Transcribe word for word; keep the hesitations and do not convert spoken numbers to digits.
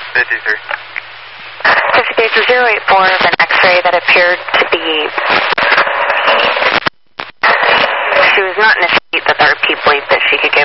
fifty-three. fifty-three to zero eight four of an X-ray that appeared to be... She was not in a state that there are people that she could give